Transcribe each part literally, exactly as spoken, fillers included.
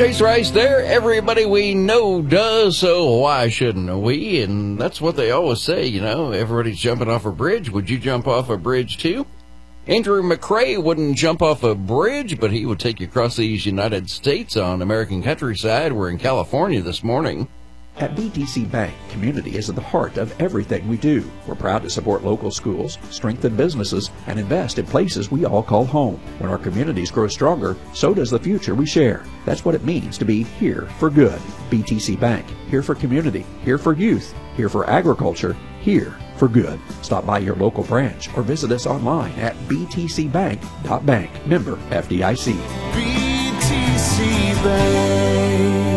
Chase Rice there. Everybody we know does, so why shouldn't we? And that's what they always say, you know. Everybody's jumping off a bridge. Would you jump off a bridge too? Andrew McCrae wouldn't jump off a bridge, but he would take you across these United States on American countryside. We're in California this morning. At B T C Bank, community is at the heart of everything we do. We're proud to support local schools, strengthen businesses, and invest in places we all call home. When our communities grow stronger, so does the future we share. That's what it means to be here for good. B T C Bank, here for community, here for youth, here for agriculture, here for good. Stop by your local branch or visit us online at b t c bank dot bank. Member F D I C. B T C Bank.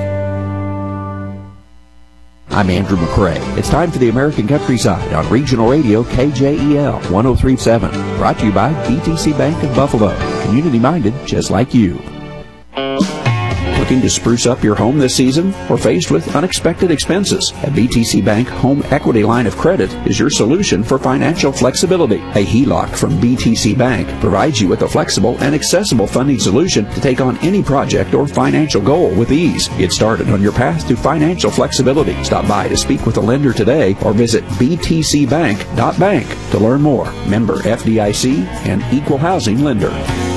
I'm Andrew McCrae. It's time for the American Countryside on Regional Radio K J E L one oh three point seven. Brought to you by B T C Bank of Buffalo. Community-minded just like you. Looking to spruce up your home this season or faced with unexpected expenses? A B T C Bank Home Equity Line of Credit is your solution for financial flexibility. A H E L O C from B T C Bank provides you with a flexible and accessible funding solution to take on any project or financial goal with ease. Get started on your path to financial flexibility. Stop by to speak with a lender today or visit b t c bank dot bank to learn more. Member F D I C and Equal Housing Lender.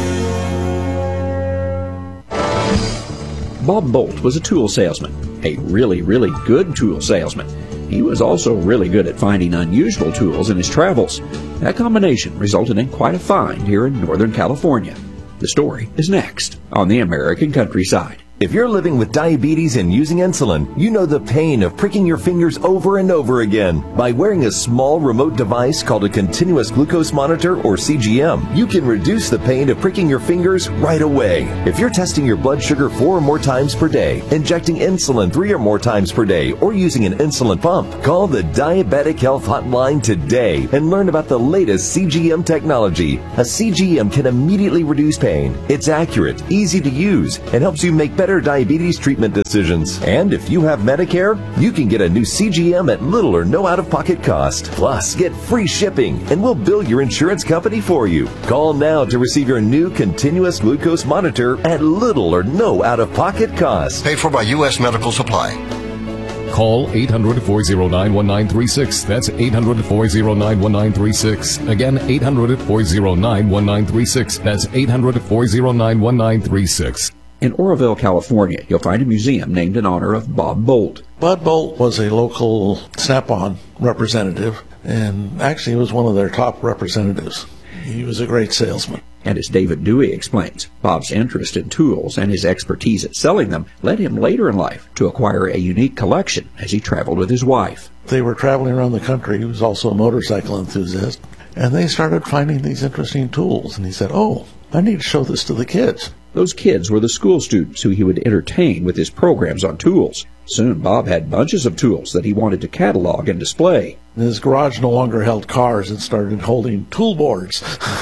Bob Bolt was a tool salesman, a really, really good tool salesman. He was also really good at finding unusual tools in his travels. That combination resulted in quite a find here in Northern California. The story is next on the American Countryside. If you're living with diabetes and using insulin, you know the pain of pricking your fingers over and over again. By wearing a small remote device called a continuous glucose monitor, or C G M, you can reduce the pain of pricking your fingers right away. If you're testing your blood sugar four or more times per day, injecting insulin three or more times per day, or using an insulin pump, call the Diabetic Health Hotline today and learn about the latest C G M technology. A C G M can immediately reduce pain. It's accurate, easy to use, and helps you make better diabetes treatment decisions. And if you have Medicare, you can get a new C G M at little or no out-of-pocket cost. Plus, get free shipping, and we'll bill your insurance company for you. Call now to receive your new continuous glucose monitor at little or no out-of-pocket cost. Paid for by U S Medical Supply. Call eight hundred, four oh nine, one nine three six. That's eight hundred, four oh nine, one nine three six. Again, eight hundred, four oh nine, one nine three six. That's eight hundred, four oh nine, one nine three six. In Oroville, California, you'll find a museum named in honor of Bob Bolt. Bud Bolt was a local Snap-on representative, and actually was one of their top representatives. He was a great salesman. And as David Dewey explains, Bob's interest in tools and his expertise at selling them led him later in life to acquire a unique collection as he traveled with his wife. They were traveling around the country. He was also a motorcycle enthusiast. And they started finding these interesting tools. And he said, oh, I need to show this to the kids. Those kids were the school students who he would entertain with his programs on tools. Soon, Bob had bunches of tools that he wanted to catalog and display. His garage no longer held cars. It started holding tool boards.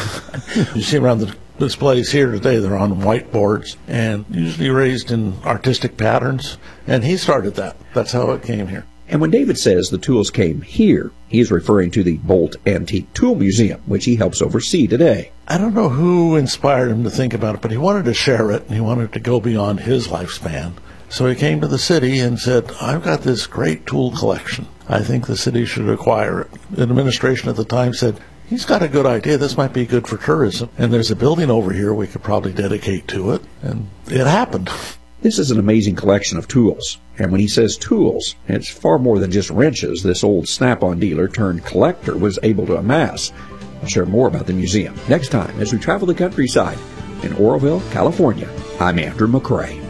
You see around the displays here today, they're on whiteboards and usually raised in artistic patterns. And he started that. That's how it came here. And when David says the tools came here, he is referring to the Bolt Antique Tool Museum, which he helps oversee today. I don't know who inspired him to think about it, but he wanted to share it, and he wanted to go beyond his lifespan. So he came to the city and said, I've got this great tool collection. I think the city should acquire it. The administration at the time said, he's got a good idea. This might be good for tourism. And there's a building over here we could probably dedicate to it. And it happened. This is an amazing collection of tools. And when he says tools, it's far more than just wrenches this old Snap-on dealer turned collector was able to amass. I'll share more about the museum next time as we travel the countryside in Oroville, California. I'm Andrew McCrae.